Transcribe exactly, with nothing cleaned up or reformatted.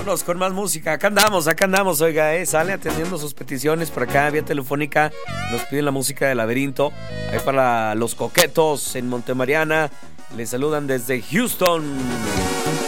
vámonos con más música. Acá andamos, acá andamos, oiga, eh, sale atendiendo sus peticiones por acá vía telefónica. Nos piden la música de Laberinto. Ahí para los coquetos en Montemariana. Les saludan desde Houston.